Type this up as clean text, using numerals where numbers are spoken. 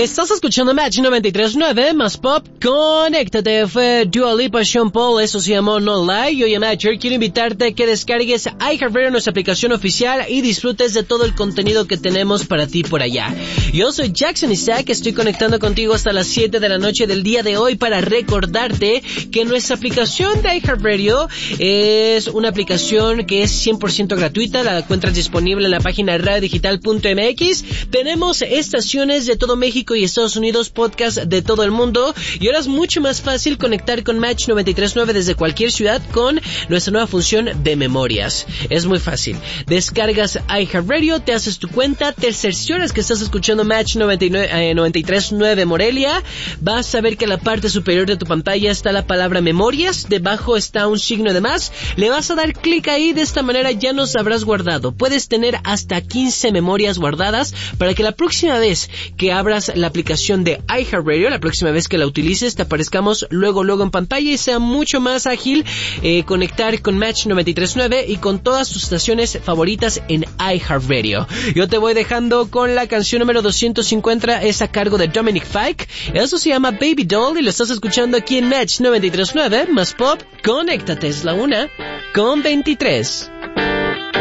Estás escuchando Match 93.9 más pop. Conéctate. Fue Dua Lipa, Sean Paul. Eso se llamó No Lie. Yo, Matcher, quiero invitarte a que descargues iHeartRadio, nuestra aplicación oficial, y disfrutes de todo el contenido que tenemos para ti por allá. Yo soy Jackson Isaac. Estoy conectando contigo hasta las 7 de la noche del día de hoy para recordarte que nuestra aplicación de iHeartRadio es una aplicación que es 100% gratuita. La encuentras disponible en la página radiodigital.mx. Tenemos estaciones de todo México y Estados Unidos, podcast de todo el mundo, y ahora es mucho más fácil conectar con Match 93.9 desde cualquier ciudad con nuestra nueva función de memorias. Es muy fácil. Descargas iHeartRadio, te haces tu cuenta, te cercioras que estás escuchando Match 93.9 Morelia. Vas a ver que en la parte superior de tu pantalla está la palabra memorias, debajo está un signo de más. Le vas a dar clic ahí, de esta manera ya nos habrás guardado. Puedes tener hasta 15 memorias guardadas para que la próxima vez que abras la aplicación de iHeartRadio, la próxima vez que la utilices, te aparezcamos luego en pantalla y sea mucho más ágil conectar con Match 93.9 y con todas tus estaciones favoritas en iHeartRadio. Yo te voy dejando con la canción número 250, es a cargo de Dominic Fike. Eso se llama Baby Doll y lo estás escuchando aquí en Match 93.9 más pop. Conéctate, es la 1:23.